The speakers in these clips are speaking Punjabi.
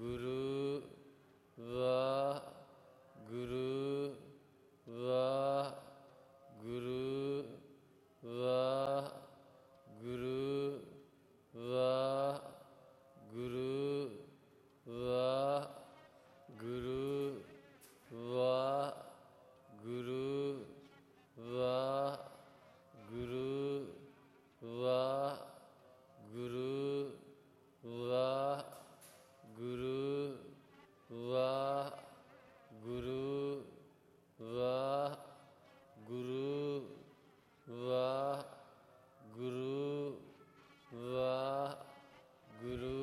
ਗੁਰੂ ਵਾਹਿਗੁਰੂ ਵਾਹਿਗੁਰੂ ਵਾਹਿਗੁਰੂ ਵਾਹਿਗੁਰੂ ਵਾਹਿਗੁਰੂ ਵਾਹਿਗੁਰੂ ਵਾਹਿਗੁਰੂ ਵਾਹਿਗੁਰੂ ਵਾਹਿਗੁਰੂ ਵਾਹਿਗੁਰੂ ਵਾਹਿਗੁਰੂ ਵਾਹਿਗੁਰੂ ਵਾਹਿਗੁਰੂ।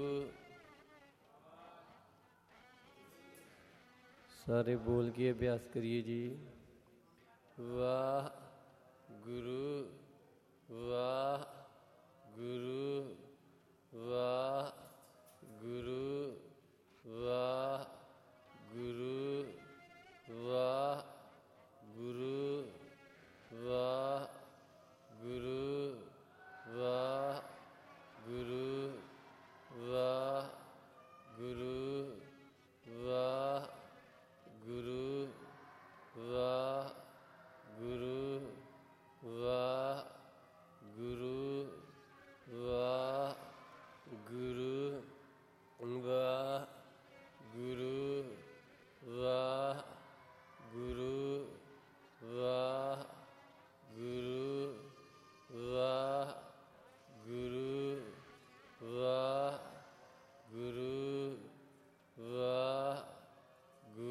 ਸਾਰੇ ਬੋਲ ਕੇ ਅਭਿਆਸ ਕਰੀਏ ਜੀ। ਵਾਹਿਗੁਰੂ ਵਾਹਿਗੁਰੂ ਵਾਹਿਗੁਰੂ